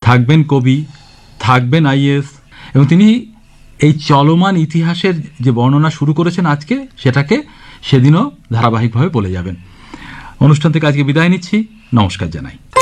থাকবেন কবি, থাকবেন আইএস, এবং তিনি এই চলমান ইতিহাসের যে বর্ণনা শুরু করেছেন আজকে, সেটাকে সেদিনও ধারাবাহিকভাবে বলে যাবেন। অনুষ্ঠান থেকে আজকে বিদায় নিচ্ছি, নমস্কার জানাই।